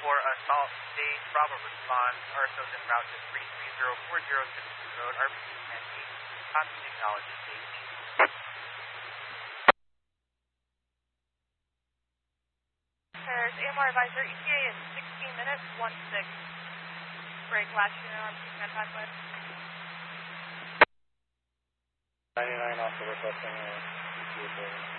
for Assault State, Bravo response, RSO's en route to 33040 Citizen Road, RPC 10-8, copy, acknowledge, state. There's AMR advisor, ETA is 16 minutes, 16. Break last unit on P10 pathway. 99 also requesting a